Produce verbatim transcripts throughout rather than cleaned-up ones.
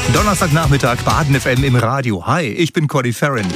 Donnerstagnachmittag, Baden F M im Radio. Hi, ich bin Conny Farron.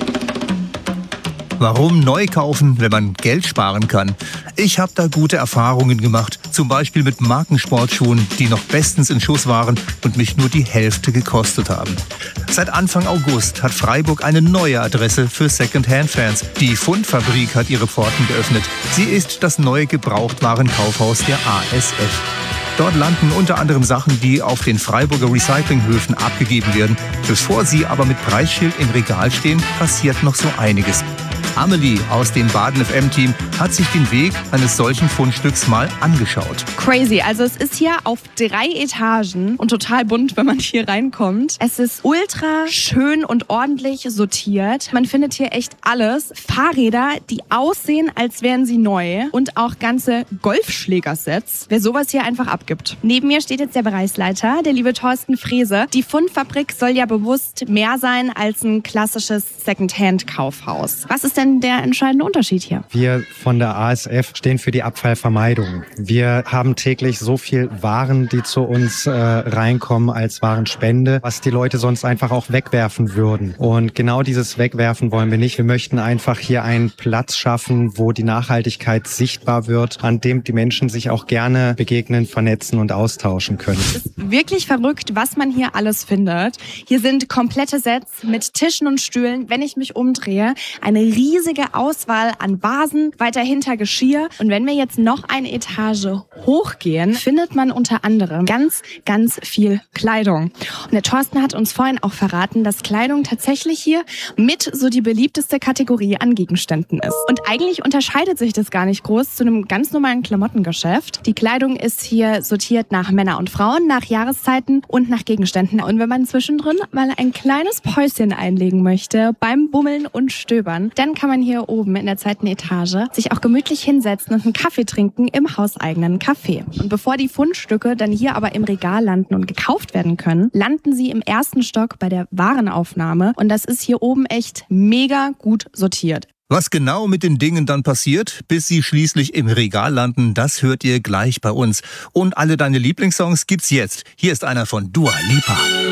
Warum neu kaufen, wenn man Geld sparen kann? Ich habe da gute Erfahrungen gemacht. Zum Beispiel mit Markensportschuhen, die noch bestens in Schuss waren und mich nur die Hälfte gekostet haben. Seit Anfang August hat Freiburg eine neue Adresse für Secondhand-Fans. Die Fundfabrik hat ihre Pforten geöffnet. Sie ist das neue Gebrauchtwarenkaufhaus der A S F. Dort landen unter anderem Sachen, die auf den Freiburger Recyclinghöfen abgegeben werden. Bevor sie aber mit Preisschild im Regal stehen, passiert noch so einiges. Amelie aus dem Baden F M-Team hat sich den Weg eines solchen Fundstücks mal angeschaut. Crazy, also es ist hier auf drei Etagen und total bunt, wenn man hier reinkommt. Es ist ultra schön und ordentlich sortiert. Man findet hier echt alles. Fahrräder, die aussehen, als wären sie neu, und auch ganze Golfschlägersets. Wer sowas hier einfach abgibt. Neben mir steht jetzt der Bereichsleiter, der liebe Thorsten Frese. Die Fundfabrik soll ja bewusst mehr sein als ein klassisches Secondhand-Kaufhaus. Was ist denn der entscheidende Unterschied hier? Wir von der A S F stehen für die Abfallvermeidung. Wir haben täglich so viel Waren, die zu uns äh, reinkommen als Warenspende, was die Leute sonst einfach auch wegwerfen würden. Und genau dieses Wegwerfen wollen wir nicht. Wir möchten einfach hier einen Platz schaffen, wo die Nachhaltigkeit sichtbar wird, an dem die Menschen sich auch gerne begegnen, vernetzen und austauschen können. Es ist wirklich verrückt, was man hier alles findet. Hier sind komplette Sets mit Tischen und Stühlen. Wenn ich mich umdrehe, eine riesige Auswahl an Vasen, weiter hinter Geschirr. Und wenn wir jetzt noch eine Etage hochgehen, findet man unter anderem ganz, ganz viel Kleidung. Und der Thorsten hat uns vorhin auch verraten, dass Kleidung tatsächlich hier mit so die beliebteste Kategorie an Gegenständen ist. Und eigentlich unterscheidet sich das gar nicht groß zu einem ganz normalen Klamottengeschäft. Die Kleidung ist hier sortiert nach Männer und Frauen, nach Jahreszeiten und nach Gegenständen. Und wenn man zwischendrin mal ein kleines Päuschen einlegen möchte beim Bummeln und Stöbern, dann kann man hier oben in der zweiten Etage sich auch gemütlich hinsetzen und einen Kaffee trinken im hauseigenen Café. Und bevor die Fundstücke dann hier aber im Regal landen und gekauft werden können, landen sie im ersten Stock bei der Warenaufnahme. Und das ist hier oben echt mega gut sortiert. Was genau mit den Dingen dann passiert, bis sie schließlich im Regal landen, das hört ihr gleich bei uns. Und alle deine Lieblingssongs gibt's jetzt. Hier ist einer von Dua Lipa.